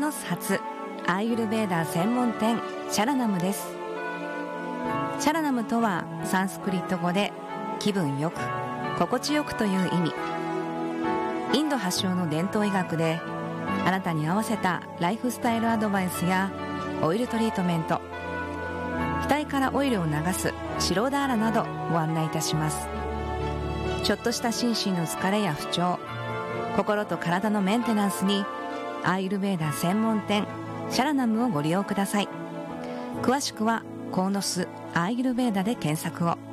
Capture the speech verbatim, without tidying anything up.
ノス発アーユルヴェーダー専門店シャラナムです。シャラナムとはサンスクリット語で気分よく心地よくという意味。インド発祥の伝統医学であなたに合わせたライフスタイルアドバイスやオイルトリートメント、額からオイルを流すシロダーラなどご案内いたします。ちょっとした心身の疲れや不調、心と体のメンテナンスにアーユルヴェーダー専門店シャラナムをご利用ください。詳しくはコーノスアーユルヴェーダで検索を。